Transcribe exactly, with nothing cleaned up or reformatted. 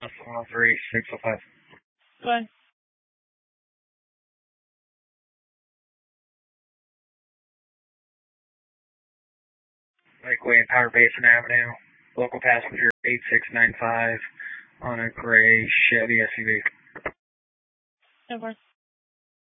one oh three, six oh five. Go ahead. Lakeway and Power Basin Avenue. Local passenger eight six nine five on a gray Chevy S U V. Over.